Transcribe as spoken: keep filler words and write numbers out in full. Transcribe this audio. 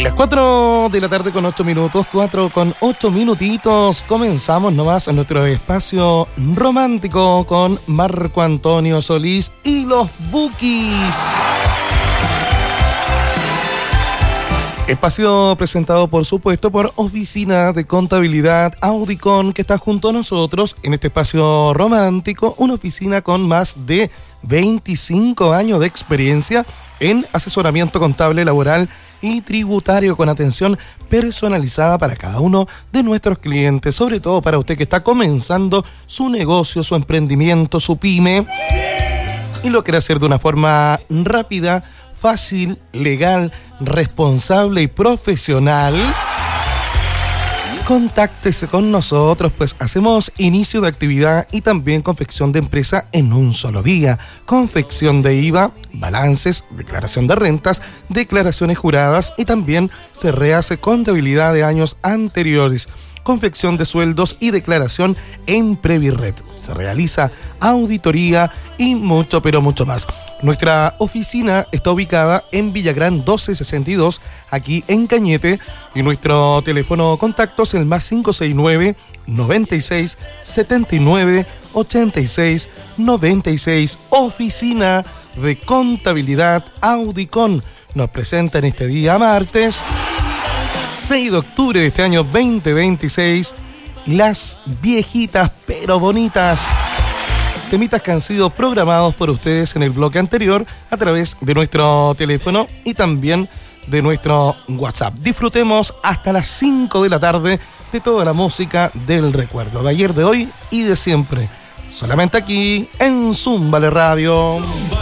Las cuatro de la tarde con ocho minutos, cuatro con ocho minutitos, comenzamos nomás en nuestro espacio romántico con Marco Antonio Solís y los Bukis. Espacio presentado, por supuesto, por Oficina de Contabilidad Audicon, que está junto a nosotros en este espacio romántico, una oficina con más de veinticinco años de experiencia en asesoramiento contable, laboral y tributario, con atención personalizada para cada uno de nuestros clientes, sobre todo para usted que está comenzando su negocio, su emprendimiento, su pyme, y lo quiere hacer de una forma rápida, fácil, legal, responsable y profesional. Contáctese con nosotros, pues hacemos inicio de actividad y también confección de empresa en un solo día. Confección de I V A, balances, declaración de rentas, declaraciones juradas, y también se rehace contabilidad de años anteriores. Confección de sueldos y declaración en Previrred. Se realiza auditoría y mucho, pero mucho más. Nuestra oficina está ubicada en Villagrán doce sesenta y dos, aquí en Cañete, y nuestro teléfono contacto es el más cinco seis nueve, noventa y seis, setenta y nueve, ochenta y seis, noventa y seis. Oficina de Contabilidad Audicon nos presenta en este día martes seis de octubre de este año veinte veintiséis, Las Viejitas pero Bonitas. Temitas que han sido programados por ustedes en el bloque anterior a través de nuestro teléfono y también de nuestro WhatsApp. Disfrutemos hasta las cinco de la tarde de toda la música del recuerdo, de ayer, de hoy y de siempre. Solamente aquí en Zúmbale Radio.